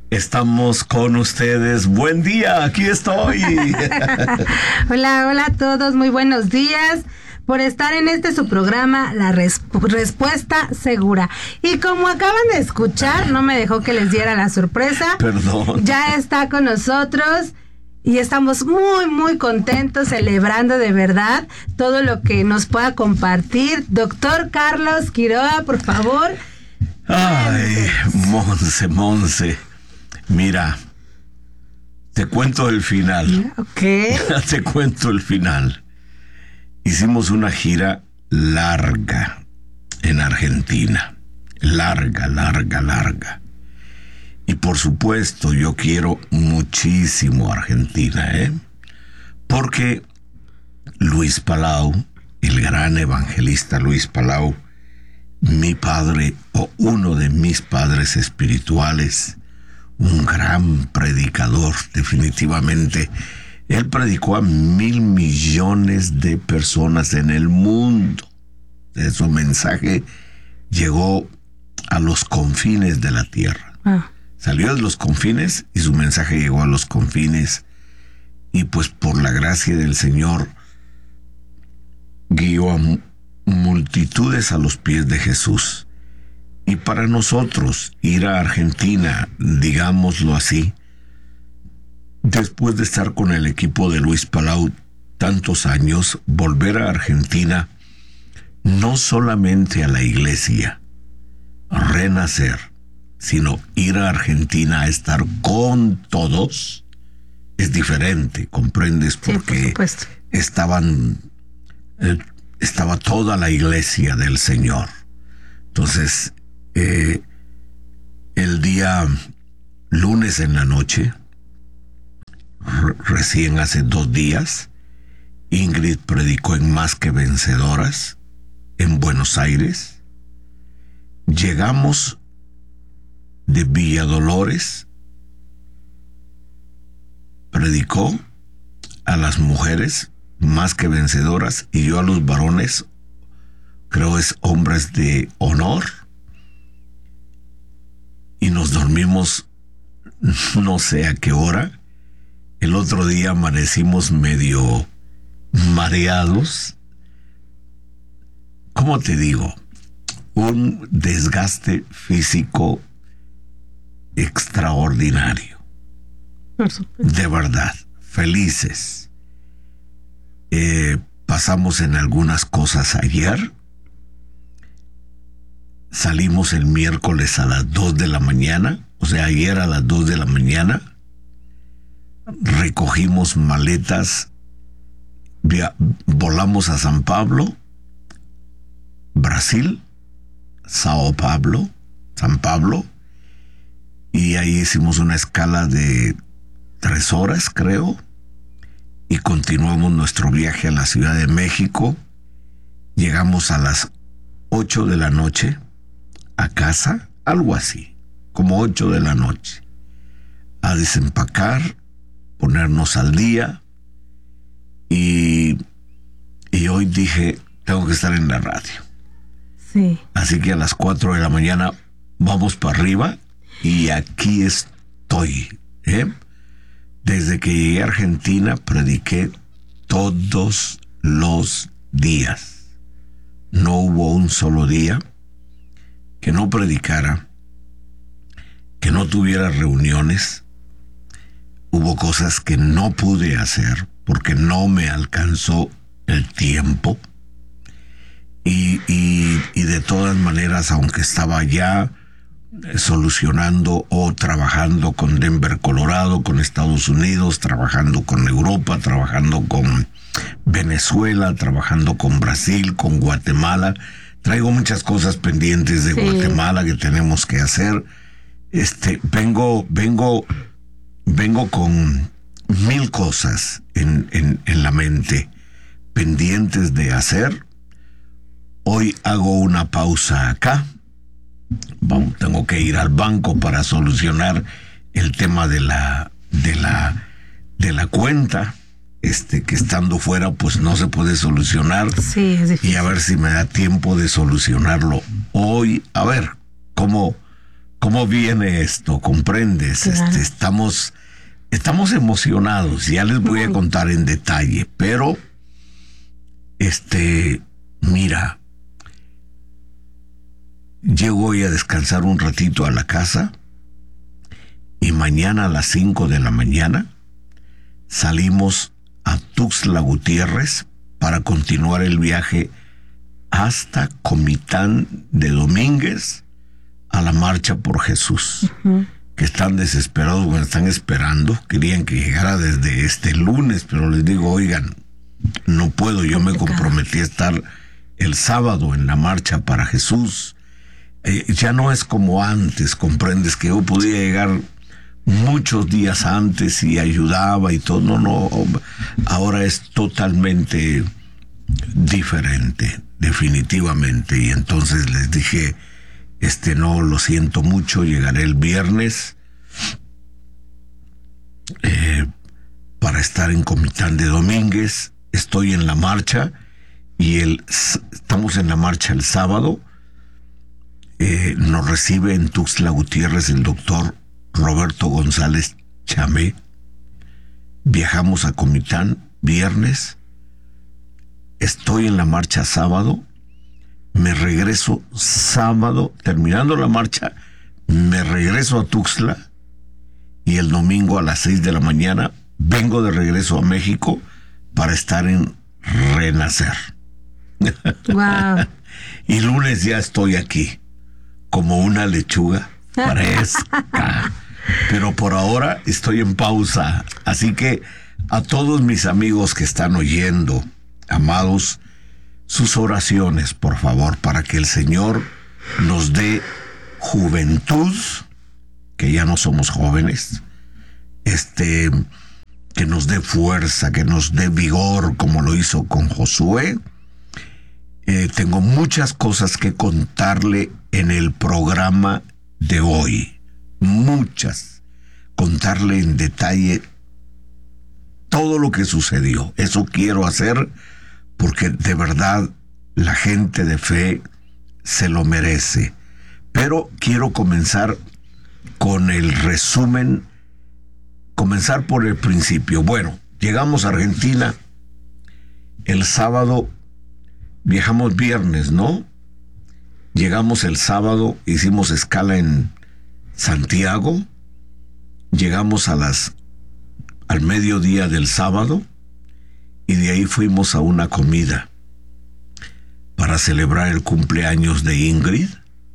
Estamos con ustedes. Buen día, aquí estoy. Hola a todos, muy buenos días por estar en su programa, La Respuesta Segura. Y como acaban de escuchar, no me dejó que les diera la sorpresa. Perdón. Ya está con nosotros y estamos muy contentos, celebrando de verdad todo lo que nos pueda compartir. Doctor Carlos Quiroga, por favor. Ay, Monse. Mira, te cuento el final. Ok. Te cuento el final. Hicimos una gira larga en Argentina. Larga. Y por supuesto, yo quiero muchísimo Argentina, porque Luis Palau, el gran evangelista Luis Palau, mi padre o uno de mis padres espirituales, un gran predicador, definitivamente. Él predicó a 1,000 millones de personas en el mundo. Su mensaje llegó a los confines de la tierra. Salió de los confines y su mensaje llegó a los confines. Y pues por la gracia del Señor guió a multitudes a los pies de Jesús. Y para nosotros ir a Argentina, digámoslo así, después de estar con el equipo de Luis Palau tantos años, volver a Argentina, no solamente a la iglesia, renacer, sino ir a Argentina a estar con todos, es diferente, ¿comprendes? Porque sí, estaba toda la iglesia del Señor. Entonces, el día lunes en la noche, recién hace 2 días, Ingrid predicó en Más que Vencedoras, en Buenos Aires. Llegamos de Villa Dolores, predicó a las mujeres, Más que Vencedoras, y yo a los varones, creo es Hombres de Honor, y nos dormimos no sé a qué hora. El otro día amanecimos medio mareados. ¿Cómo te digo? Un desgaste físico extraordinario. De verdad, felices. Pasamos en algunas cosas ayer. Salimos el miércoles a las 2 de la mañana, o sea, ayer a las 2 de la mañana. Recogimos maletas, volamos a San Pablo, Brasil, San Pablo, y ahí hicimos una escala de 3 horas, creo, y continuamos nuestro viaje a la Ciudad de México. Llegamos a las 8 de la noche a casa, algo así, como 8 de la noche, a desempacar, ponernos al día, y hoy dije, tengo que estar en la radio. Sí. Así que a las 4 de la mañana vamos para arriba, y aquí estoy. Desde que llegué a Argentina prediqué todos los días. No hubo un solo día que no predicara, que no tuviera reuniones. Hubo cosas que no pude hacer porque no me alcanzó el tiempo. Y de todas maneras, aunque estaba ya solucionando o trabajando con Denver, Colorado, con Estados Unidos, trabajando con Europa, trabajando con Venezuela, trabajando con Brasil, con Guatemala. Traigo muchas cosas pendientes de Guatemala que tenemos que hacer. Vengo con 1000 cosas en la mente pendientes de hacer. Hoy hago una pausa acá. Tengo que ir al banco para solucionar el tema de la cuenta, que estando fuera pues no se puede solucionar. Sí, es difícil. Y a ver si me da tiempo de solucionarlo hoy. A ver cómo cómo viene esto, ¿comprendes? Claro. Estamos emocionados, ya les voy a contar en detalle, pero mira, llego hoy a descansar un ratito a la casa y mañana a las 5 de la mañana salimos a Tuxtla Gutiérrez para continuar el viaje hasta Comitán de Domínguez a la Marcha por Jesús. Que están desesperados, me están esperando, querían que llegara desde este lunes, pero les digo, oigan, no puedo, yo me comprometí a estar el sábado en la Marcha para Jesús. Ya no es como antes, comprendes, que yo podía llegar muchos días antes y ayudaba y todo. No, ahora es totalmente diferente, definitivamente. Y entonces les dije, no, lo siento mucho, llegaré el viernes para estar en Comitán de Domínguez. Estoy en la marcha y estamos en la marcha el sábado. Nos recibe en Tuxtla Gutiérrez el doctor Roberto González Chamé. Viajamos a Comitán viernes. Estoy en la marcha sábado. Me regreso sábado, terminando la marcha, me regreso a Tuxtla y el domingo a las 6 de la mañana vengo de regreso a México para estar en Renacer. Wow. Y lunes ya estoy aquí, como una lechuga fresca. Pero por ahora estoy en pausa. Así que a todos mis amigos que están oyendo, amados, sus oraciones, por favor, para que el Señor nos dé juventud, que ya no somos jóvenes, que nos dé fuerza, que nos dé vigor, como lo hizo con Josué. Tengo muchas cosas que contarle en el programa de hoy, muchas. Contarle en detalle todo lo que sucedió. Eso quiero hacer porque de verdad la gente de fe se lo merece. Pero quiero comenzar con el resumen, comenzar por el principio. Bueno, llegamos a Argentina el sábado, viajamos viernes, ¿no? Llegamos el sábado, hicimos escala en Santiago, llegamos al mediodía del sábado, y de ahí fuimos a una comida para celebrar el cumpleaños de Ingrid,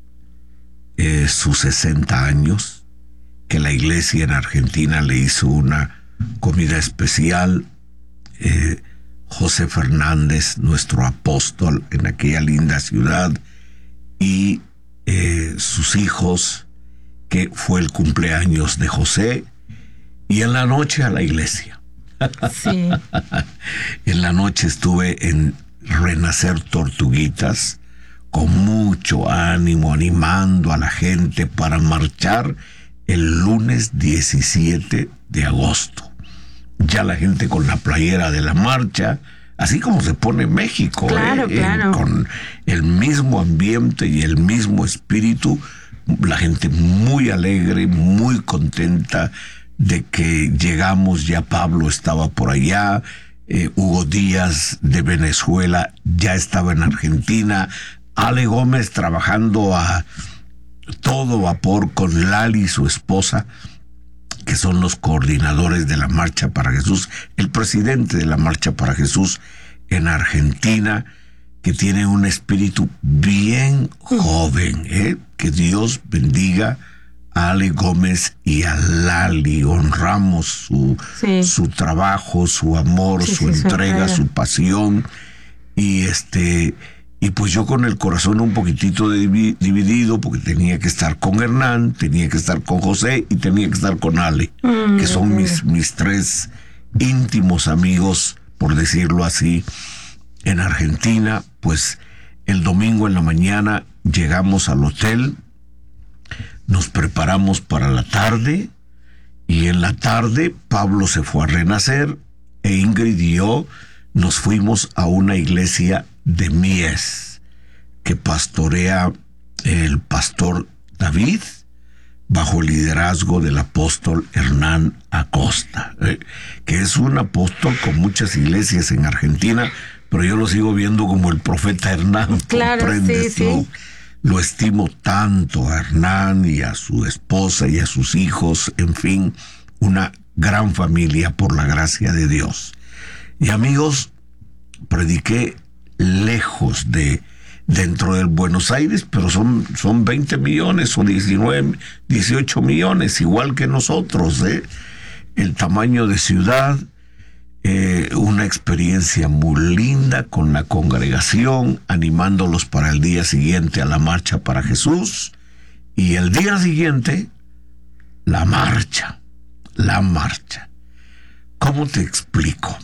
sus 60 años, que la iglesia en Argentina le hizo una comida especial. José Fernández, nuestro apóstol en aquella linda ciudad, y sus hijos, que fue el cumpleaños de José, y en la noche a la iglesia. Sí. En la noche estuve en Renacer Tortuguitas con mucho ánimo, animando a la gente para marchar el lunes 17 de agosto. Ya la gente con la playera de la marcha, así como se pone en México, claro. Con el mismo ambiente y el mismo espíritu, la gente muy alegre, muy contenta de que llegamos. Ya Pablo estaba por allá, Hugo Díaz de Venezuela ya estaba en Argentina, Ale Gómez trabajando a todo vapor con Lali, su esposa, que son los coordinadores de la Marcha para Jesús, el presidente de la Marcha para Jesús en Argentina, que tiene un espíritu bien joven, que Dios bendiga a Ale Gómez y a Lali. Honramos su trabajo, su amor, su entrega, su pasión. Y pues yo con el corazón un poquitito dividido, porque tenía que estar con Hernán, tenía que estar con José y tenía que estar con Ale, que son mis tres íntimos amigos, por decirlo así, en Argentina. Pues el domingo en la mañana llegamos al hotel, nos preparamos para la tarde, y en la tarde Pablo se fue a Renacer e Ingrid y yo nos fuimos a una iglesia de Mies que pastorea el pastor David, bajo el liderazgo del apóstol Hernán Acosta, que es un apóstol con muchas iglesias en Argentina, pero yo lo sigo viendo como el profeta Hernán. Claro, ¿comprendes? sí. Lo estimo tanto a Hernán y a su esposa y a sus hijos, en fin, una gran familia por la gracia de Dios. Y amigos, prediqué lejos de dentro del Buenos Aires, pero son 20 millones o 19, 18 millones, igual que nosotros, el tamaño de ciudad, una experiencia muy linda con la congregación, animándolos para el día siguiente a la marcha para Jesús, y el día siguiente, la marcha. ¿Cómo te explico?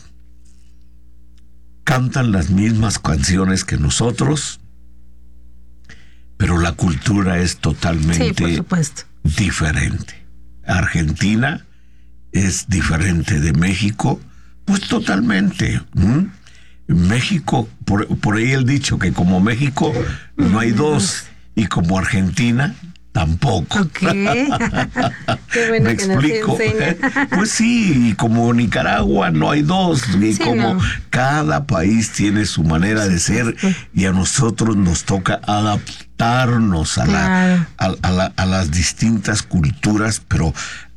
Cantan las mismas canciones que nosotros, pero la cultura es totalmente diferente. Argentina es diferente de México, pues totalmente. México, por ahí el dicho que como México no hay dos, y como Argentina tampoco. Okay. Qué bueno. ¿Me explico? Pues sí, y como Nicaragua no hay dos, y sí, como cada país tiene su manera de ser, y a nosotros nos toca adaptarnos a las distintas culturas, pero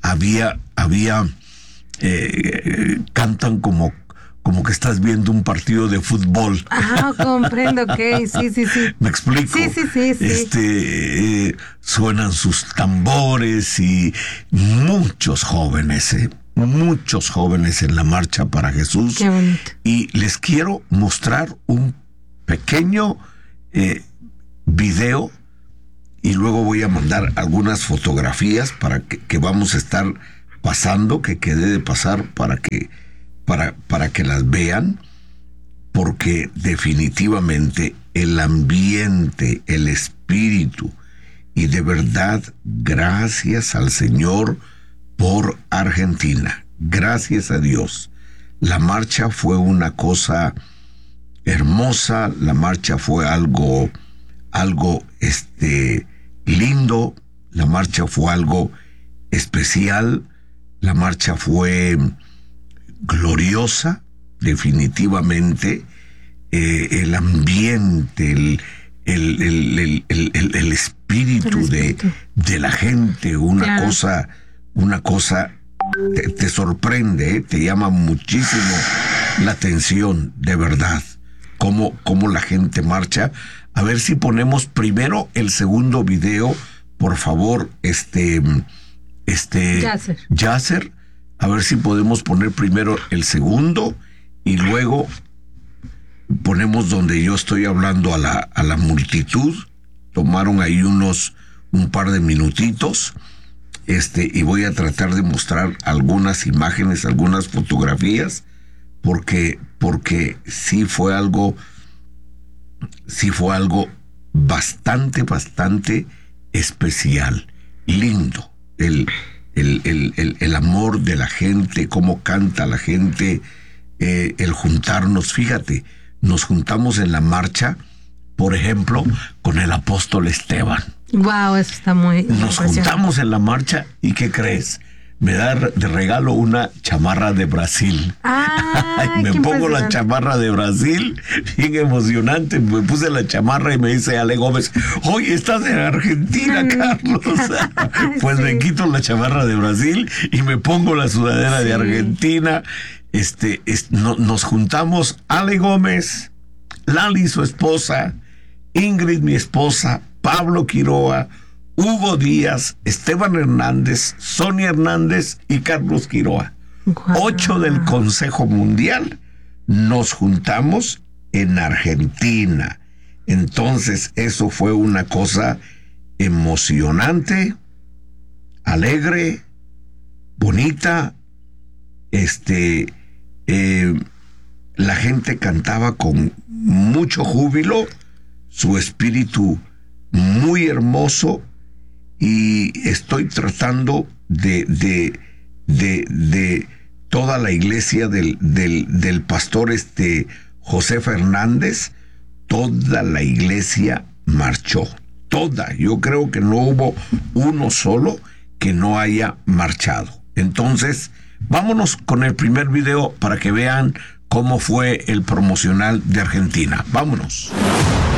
cantan como que estás viendo un partido de fútbol. Comprendo, sí. ¿Me explico? Sí. Suenan sus tambores y muchos jóvenes en la marcha para Jesús. Qué bonito. Y les quiero mostrar un pequeño video, y luego voy a mandar algunas fotografías para que vamos a estar pasando, que quede de pasar para que las vean, porque definitivamente el ambiente, el espíritu, y de verdad, gracias al Señor por Argentina, gracias a Dios. La marcha fue una cosa hermosa, la marcha fue algo lindo, la marcha fue algo especial, la marcha fue gloriosa, definitivamente. El ambiente, el espíritu de la gente, una cosa te sorprende, te llama muchísimo la atención, de verdad, cómo la gente marcha. A ver si ponemos primero el segundo video, por favor, Yasser. A ver si podemos poner primero el segundo y luego ponemos donde yo estoy hablando a la multitud. Tomaron ahí un par de minutitos, y voy a tratar de mostrar algunas imágenes, algunas fotografías, porque sí fue algo bastante especial, lindo. El amor de la gente, cómo canta la gente, el juntarnos. Fíjate, nos juntamos en la marcha, por ejemplo, con el apóstol Esteban. Wow, eso está muy Nos juntamos en la marcha, ¿y qué crees? Me da de regalo una chamarra de Brasil. Me pongo la chamarra de Brasil, bien emocionante. Me puse la chamarra y me dice Ale Gómez: oye, estás en Argentina, Carlos. Pues me quito la chamarra de Brasil y me pongo la sudadera de Argentina. Nos juntamos Ale Gómez, Lali, su esposa, Ingrid, mi esposa, Pablo Quiroa, Hugo Díaz, Esteban Hernández, Sonia Hernández y Carlos Quiroa. 8 del Consejo Mundial nos juntamos en Argentina. Entonces eso fue una cosa emocionante, alegre, bonita. La gente cantaba con mucho júbilo, su espíritu muy hermoso, y estoy tratando de toda la iglesia del pastor José Fernández. Toda la iglesia marchó, toda. Yo creo que no hubo uno solo que no haya marchado. Entonces, vámonos con el primer video para que vean cómo fue el promocional de Argentina. Vámonos.